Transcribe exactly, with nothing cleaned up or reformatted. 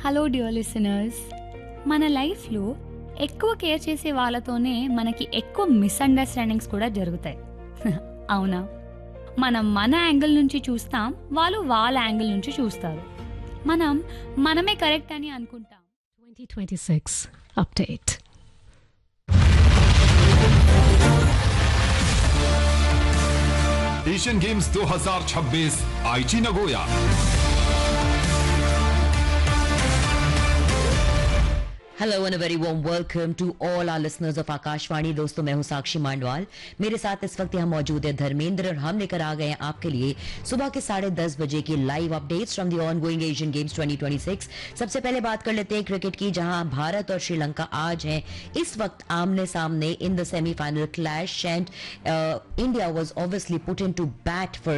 Hello dear listeners. మన లైఫ్లో ఎక్కువ కేర్ చేసే వాళ్ళతోనే మనకి ఎక్కువ మిస్అండర్స్టాండింగ్స్ కూడా జరుగుతాయి. అవునా? మనం మన యాంగిల్ నుంచి చూస్తాం, వాళ్ళు వాళ్ళ యాంగిల్ నుంచి చూస్తారు. మనం మనమే కరెక్ట్ అని అనుకుంటాం. twenty twenty-six update. Asian games दो हज़ार छब्बीस आईची Nagoya. Hello and very warm welcome to all our listeners of Akashvani. दोस्तों, मैं हूं साक्षी मांडवाल। मेरे साथ इस वक्त यहाँ मौजूद है धर्मेंद्र और हम लेकर आ गए हैं आपके लिए सुबह के साढ़े दस बजे की live updates from the ongoing Asian games twenty twenty-six। सबसे पहले बात कर लेते हैं क्रिकेट की, जहां भारत और श्रीलंका आज हैं इस वक्त आमने सामने in the semifinal clash and India was obviously put into bat for